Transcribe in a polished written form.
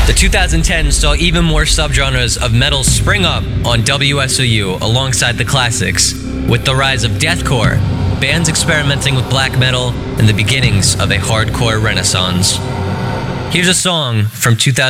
The 2010s saw even more subgenres of metal spring up on WSOU alongside the classics, with the rise of deathcore, bands experimenting with black metal, and the beginnings of a hardcore renaissance. Here's a song from 2000.